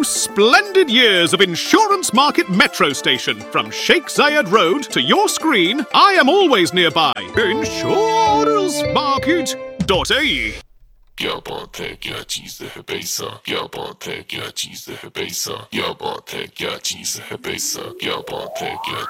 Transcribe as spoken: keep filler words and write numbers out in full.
splendid years of Insurance Market Metro Station. From Sheikh Zayed Road to your screen, I am always nearby. Insurance Market dot A E. क्या बात है क्या चीज है पैसा क्या बात है क्या चीज है पैसा क्या बात है क्या चीज है पैसा क्या बात है क्या